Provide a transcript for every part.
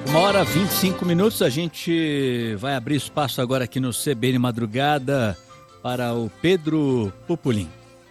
1h25, a gente vai abrir espaço agora aqui no CBN Madrugada para o Pedro Pupulim.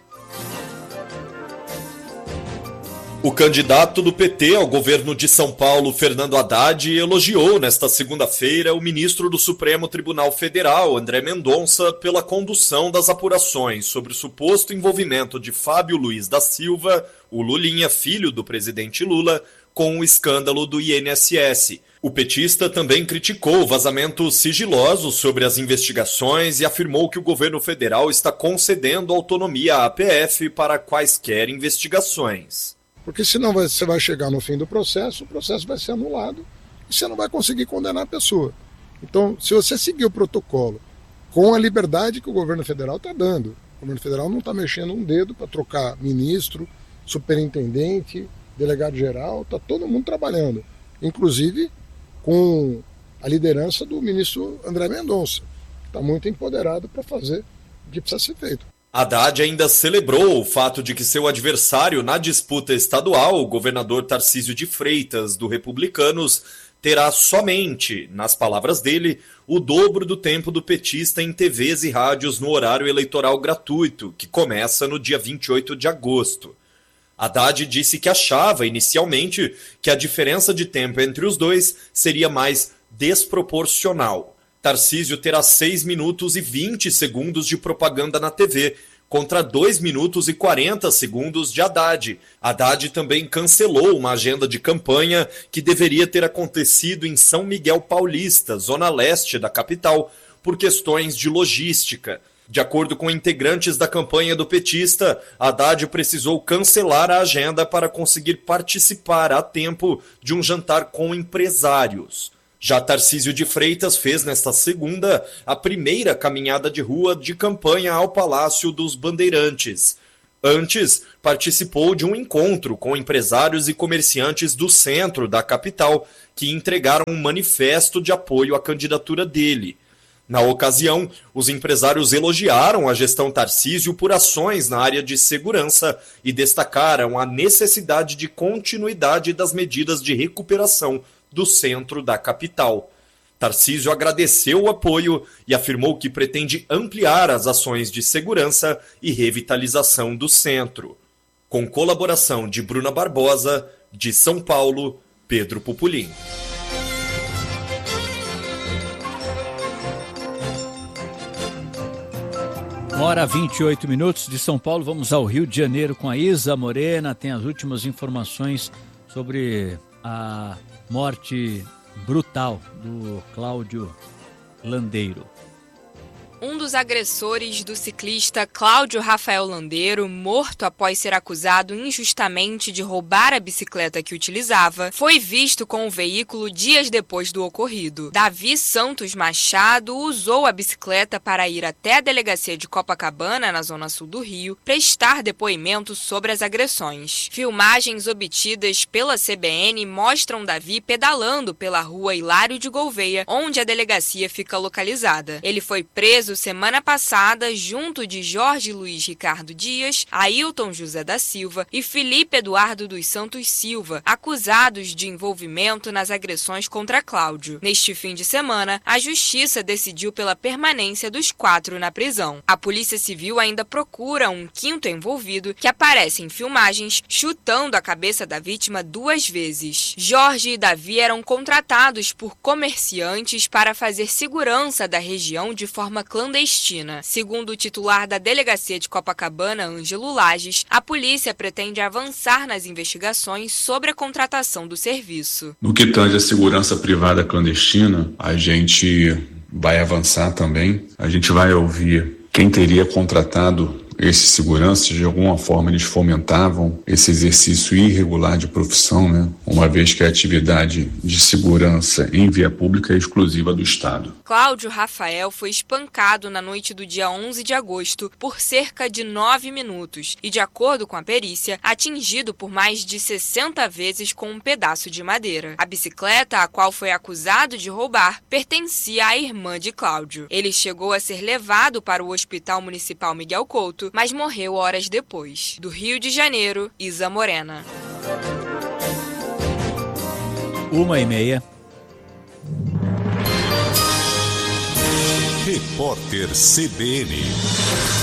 O candidato do PT ao governo de São Paulo, Fernando Haddad, elogiou nesta segunda-feira o ministro do Supremo Tribunal Federal, André Mendonça, pela condução das apurações sobre o suposto envolvimento de Fábio Luiz da Silva, o Lulinha, filho do presidente Lula, com o escândalo do INSS. O petista também criticou vazamentos sigilosos sobre as investigações e afirmou que o governo federal está concedendo autonomia à PF para quaisquer investigações. Porque senão você vai chegar no fim do processo, o processo vai ser anulado e você não vai conseguir condenar a pessoa. Então, se você seguir o protocolo com a liberdade que o governo federal está dando, o governo federal não está mexendo um dedo para trocar ministro, superintendente, delegado-geral, está todo mundo trabalhando, inclusive com a liderança do ministro André Mendonça, que está muito empoderado para fazer o que precisa ser feito. Haddad ainda celebrou o fato de que seu adversário na disputa estadual, o governador Tarcísio de Freitas, do Republicanos, terá somente, nas palavras dele, o dobro do tempo do petista em TVs e rádios no horário eleitoral gratuito, que começa no dia 28 de agosto. Haddad disse que achava, inicialmente, que a diferença de tempo entre os dois seria mais desproporcional. Tarcísio terá 6 minutos e 20 segundos de propaganda na TV, contra 2 minutos e 40 segundos de Haddad. Haddad também cancelou uma agenda de campanha que deveria ter acontecido em São Miguel Paulista, zona leste da capital, por questões de logística. De acordo com integrantes da campanha do petista, Haddad precisou cancelar a agenda para conseguir participar a tempo de um jantar com empresários. Já Tarcísio de Freitas fez nesta segunda a primeira caminhada de rua de campanha ao Palácio dos Bandeirantes. Antes, participou de um encontro com empresários e comerciantes do centro da capital que entregaram um manifesto de apoio à candidatura dele. Na ocasião, os empresários elogiaram a gestão Tarcísio por ações na área de segurança e destacaram a necessidade de continuidade das medidas de recuperação do centro da capital. Tarcísio agradeceu o apoio e afirmou que pretende ampliar as ações de segurança e revitalização do centro. Com colaboração de Bruna Barbosa, de São Paulo, Pedro Pupulim. Hora 28 de São Paulo, vamos ao Rio de Janeiro com a Isa Morena, tem as últimas informações sobre a morte brutal do Cláudio Landeiro. Um dos agressores do ciclista Cláudio Rafael Landeiro, morto após ser acusado injustamente de roubar a bicicleta que utilizava, foi visto com o veículo dias depois do ocorrido. Davi Santos Machado usou a bicicleta para ir até a delegacia de Copacabana, na zona sul do Rio, prestar depoimento sobre as agressões. Filmagens obtidas pela CBN mostram Davi pedalando pela rua Hilário de Gouveia, onde a delegacia fica localizada. Ele foi preso semana passada junto de Jorge Luiz Ricardo Dias, Ailton José da Silva e Felipe Eduardo dos Santos Silva, acusados de envolvimento nas agressões contra Cláudio. Neste fim de semana, a Justiça decidiu pela permanência dos 4 na prisão. A Polícia Civil ainda procura um 5º envolvido que aparece em filmagens chutando a cabeça da vítima 2 vezes. Jorge e Davi eram contratados por comerciantes para fazer segurança da região de forma clandestina. Segundo o titular da Delegacia de Copacabana, Ângelo Lages, a polícia pretende avançar nas investigações sobre a contratação do serviço. No que tange a segurança privada clandestina, a gente vai avançar também. A gente vai ouvir quem teria contratado esses seguranças. De alguma forma eles fomentavam esse exercício irregular de profissão, né? Uma vez que a atividade de segurança em via pública é exclusiva do Estado. Cláudio Rafael foi espancado na noite do dia 11 de agosto por cerca de 9 minutos e, de acordo com a perícia, atingido por mais de 60 vezes com um pedaço de madeira. A bicicleta, a qual foi acusado de roubar, pertencia à irmã de Cláudio. Ele chegou a ser levado para o Hospital Municipal Miguel Couto, mas morreu horas depois. Do Rio de Janeiro, Isa Morena. 1h30. Repórter CBN.